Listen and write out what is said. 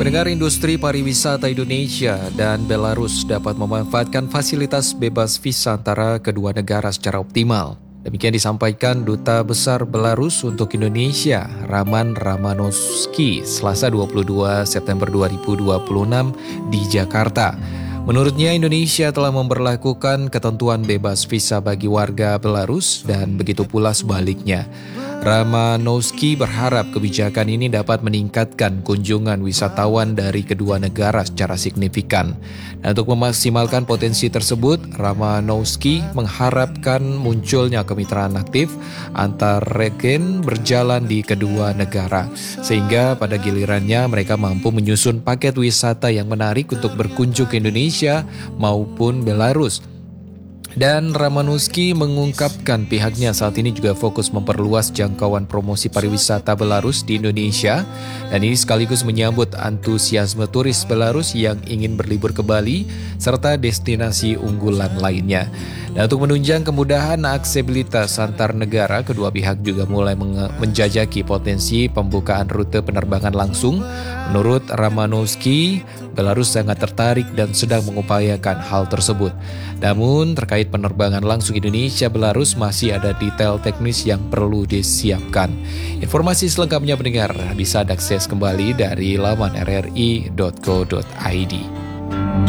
Pendengar, industri pariwisata Indonesia dan Belarus dapat memanfaatkan fasilitas bebas visa antara kedua negara secara optimal. Demikian disampaikan Duta Besar Belarus untuk Indonesia, Raman Ramanovsky, Selasa 22 September 2026 di Jakarta. Menurutnya, Indonesia telah memberlakukan ketentuan bebas visa bagi warga Belarus dan begitu pula sebaliknya. Ramanovsky berharap kebijakan ini dapat meningkatkan kunjungan wisatawan dari kedua negara secara signifikan. Dan untuk memaksimalkan potensi tersebut, Ramanovsky mengharapkan munculnya kemitraan aktif antar regen berjalan di kedua negara, sehingga pada gilirannya mereka mampu menyusun paket wisata yang menarik untuk berkunjung ke Indonesia maupun Belarus. Dan Ramanovsky mengungkapkan pihaknya saat ini juga fokus memperluas jangkauan promosi pariwisata Belarus di Indonesia, dan ini sekaligus menyambut antusiasme turis Belarus yang ingin berlibur ke Bali serta destinasi unggulan lainnya. Dan untuk menunjang kemudahan aksesibilitas antar negara, kedua pihak juga mulai menjajaki potensi pembukaan rute penerbangan langsung. Menurut Ramanovsky, Belarus sangat tertarik dan sedang mengupayakan hal tersebut. Namun terkait penerbangan langsung Indonesia-Belarus masih ada detail teknis yang perlu disiapkan. Informasi selengkapnya pendengar bisa diakses kembali dari laman rri.co.id.